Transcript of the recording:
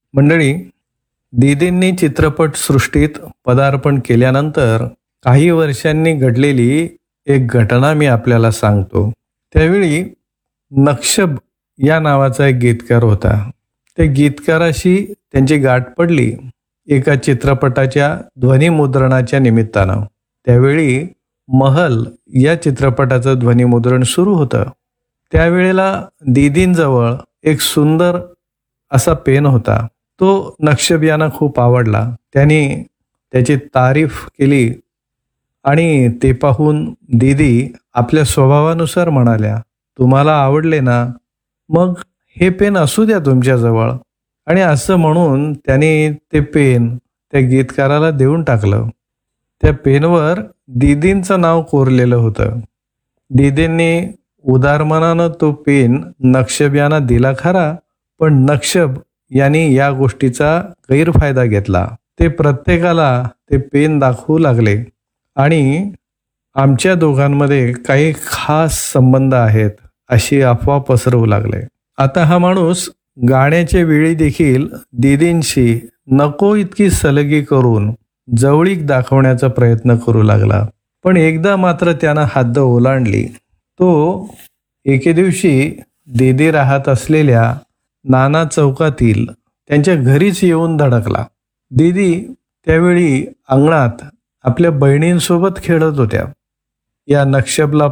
मंडळी, दीदींनी चित्रपटसृष्टीत पदार्पण केल्यानंतर काही वर्षांनी घडलेली एक घटना मी आपल्याला सांगतो. त्यावेळी नक्षब या नावाचा एक गीतकार होता. त्या गीतकाराशी त्यांची गाठ पडली एका चित्रपटाच्या ध्वनिमुद्रणाच्या निमित्तानं. त्यावेळी महल या चित्रपटाचं ध्वनिमुद्रण सुरू होतं. त्यावेळेला दीदींजवळ एक सुंदर असा पेन होता. तो नक्षब यांना खूप आवडला. त्यांनी त्याची तारीफ केली आणि ते पाहून दीदी आपल्या स्वभावानुसार म्हणाल्या, तुम्हाला आवडले ना, मग हे पेन असू द्या तुमच्याजवळ. आणि असं म्हणून त्यांनी ते पेन त्या गीतकाराला देऊन टाकलं. त्या पेनवर दीदींचं नाव कोरलेलं होतं. दीदींनी उदारमनानं तो पेन नक्षब यांना दिला खरा, पण नक्षब यांनी या गोष्टीचा गैरफायदा घेतला. ते प्रत्येकाला ते पेन दाखवू लागले आणि आमच्या दोघांमध्ये काही खास संबंध आहेत अशी अफवा पसरवू लागले. आता हा माणूस गाण्याच्या वेळी देखील दीदींशी नको इतकी सलगी करून जवळीक दाखवण्याचा प्रयत्न करू लागला. पण एकदा मात्र त्यानं हद्द ओलांडली. तो एके दिवशी दीदी राहत असलेल्या नाना चौकातील त्यांच्या घरीच येऊन धडकला. दीदी त्यावेळी अंगणात आपल्या बहिणींसोबत खेळत होत्या. या नक्षबला